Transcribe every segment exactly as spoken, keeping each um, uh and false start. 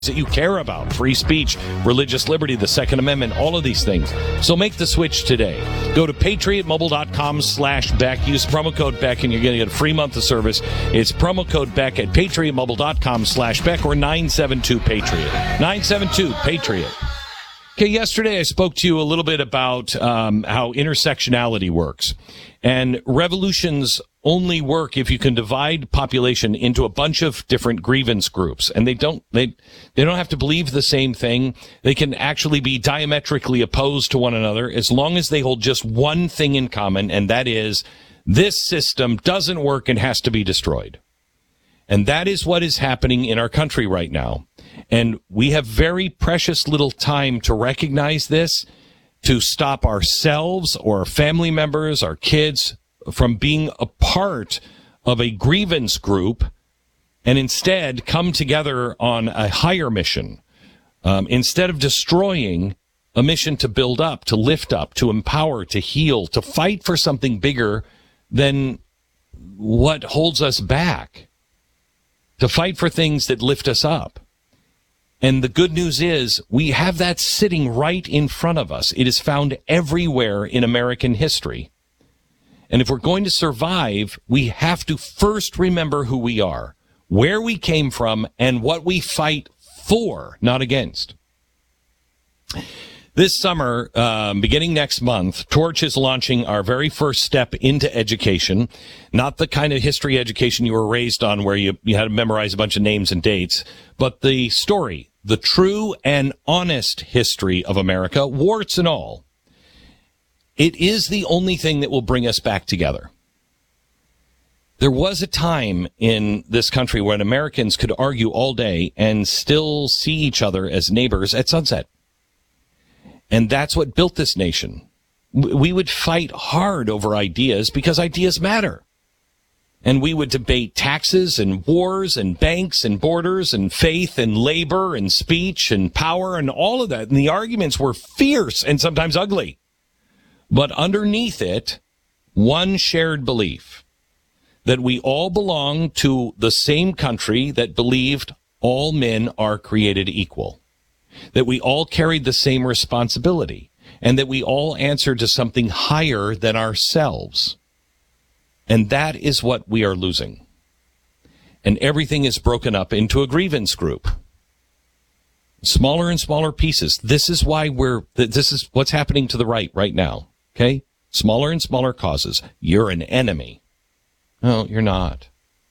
that you care about: free speech, religious liberty, the Second Amendment, all of these things. So make the switch today. Go to patriotmobile.com slash Beck. Use promo code Beck and you're going to get a free month of service. It's promo code Beck at patriotmobile.com slash Beck or nine seven two Patriot. nine seven two Patriot. Okay, yesterday I spoke to you a little bit about um, how intersectionality works. And revolutions only work if you can divide population into a bunch of different grievance groups. And they don't, they, they don't have to believe the same thing. They can actually be diametrically opposed to one another as long as they hold just one thing in common, and that is this system doesn't work and has to be destroyed. And that is what is happening in our country right now. And we have very precious little time to recognize this, to stop ourselves or our family members, our kids, from being a part of a grievance group, and instead come together on a higher mission. Um, instead of destroying, a mission to build up, to lift up, to empower, to heal, to fight for something bigger than what holds us back, to fight for things that lift us up. And the good news is we have that sitting right in front of us. It is found everywhere in American history. And if we're going to survive, we have to first remember who we are, where we came from, and what we fight for, not against. This summer, um, beginning next month, Torch is launching our very first step into education, not the kind of history education you were raised on where you, you had to memorize a bunch of names and dates, but the story, the true and honest history of America, warts and all. It is the only thing that will bring us back together. There was a time in this country when Americans could argue all day and still see each other as neighbors at sunset. And that's what built this nation. We would fight hard over ideas because ideas matter. And we would debate taxes and wars and banks and borders and faith and labor and speech and power and all of that. And the arguments were fierce and sometimes ugly. But underneath it, one shared belief that we all belong to the same country that believed all men are created equal, that we all carried the same responsibility, and that we all answered to something higher than ourselves. And that is what we are losing. And everything is broken up into a grievance group. Smaller and smaller pieces. This is why we're, this is what's happening to the right right now. Okay? Smaller and smaller causes. You're an enemy. No, you're not.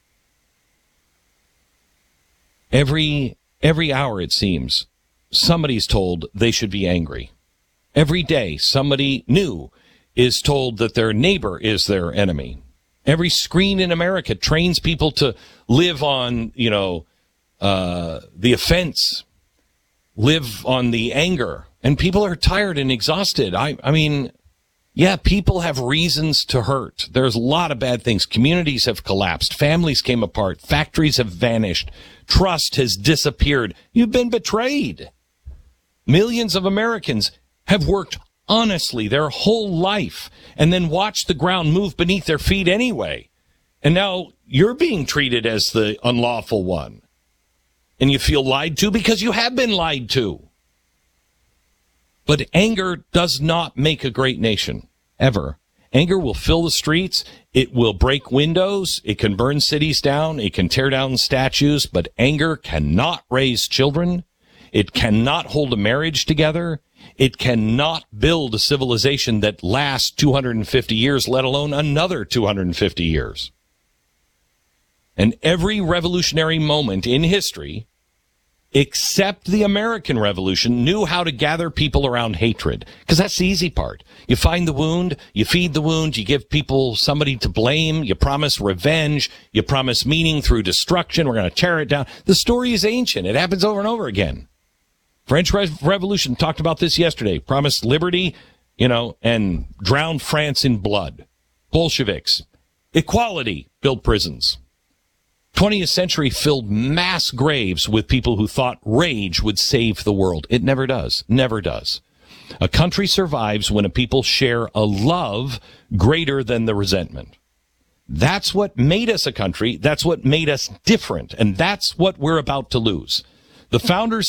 Every, every hour, it seems, somebody's told they should be angry. Every day, somebody new is told that their neighbor is their enemy. Every screen in America trains people to live on, you know, uh, the offense, live on the anger. And people are tired and exhausted. I, I mean, yeah, people have reasons to hurt. There's a lot of bad things. Communities have collapsed. Families came apart. Factories have vanished. Trust has disappeared. You've been betrayed. Millions of Americans have worked honestly their whole life and then watched the ground move beneath their feet anyway. And now you're being treated as the unlawful one. And you feel lied to because you have been lied to. But anger does not make a great nation, ever. Anger will fill the streets. It will break windows. It can burn cities down. It can tear down statues. But anger cannot raise children. It cannot hold a marriage together. It cannot build a civilization that lasts two hundred fifty years, let alone another two hundred fifty years. And every revolutionary moment in history, except the American Revolution, knew how to gather people around hatred. Because that's the easy part. You find the wound, you feed the wound, you give people somebody to blame, you promise revenge, you promise meaning through destruction, we're going to tear it down. The story is ancient. It happens over and over again. French Re- Revolution talked about this yesterday. Promised liberty, you know, and drowned France in blood. Bolsheviks. Equality. Build prisons. twentieth century filled mass graves with people who thought rage would save the world. It never does. Never does. A country survives when a people share a love greater than the resentment. That's what made us a country. That's what made us different. And that's what we're about to lose. The founders